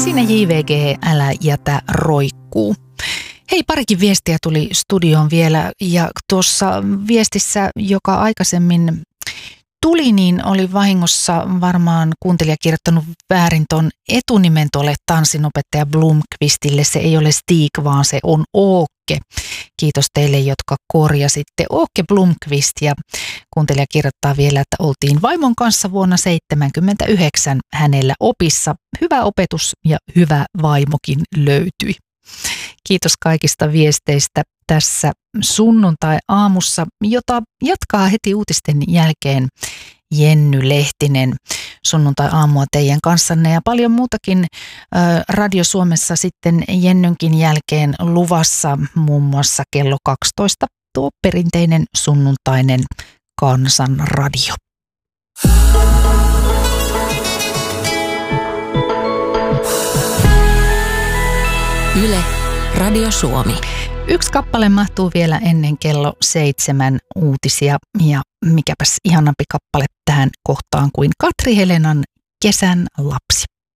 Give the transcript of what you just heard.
Siinä JVG, älä jätä roikkuu. Hei, parikin viestiä tuli studioon vielä ja tuossa viestissä, joka aikaisemmin tuli, niin oli vahingossa varmaan kuuntelija kirjoittanut väärin ton etunimen tuolle tanssinopettaja Blomqvistille. Se ei ole Stig, vaan se on Åke. Kiitos teille, jotka korjasitte. Åke Blomqvist, ja kuuntelija kirjoittaa vielä, että oltiin vaimon kanssa vuonna 1979 hänellä opissa. Hyvä opetus ja hyvä vaimokin löytyi. Kiitos kaikista viesteistä tässä sunnuntai-aamussa, jota jatkaa heti uutisten jälkeen Jenny Lehtinen. Sunnuntai-aamua teidän kanssanne ja paljon muutakin Radio Suomessa sitten Jennynkin jälkeen luvassa, muun muassa kello 12 tuo perinteinen sunnuntainen Kansanradio. Yle, Radio Suomi. Yksi kappale mahtuu vielä ennen kello 7 uutisia, ja mikäpäs ihanampi kappale tähän kohtaan kuin Katri Helenan Kesän lapsi.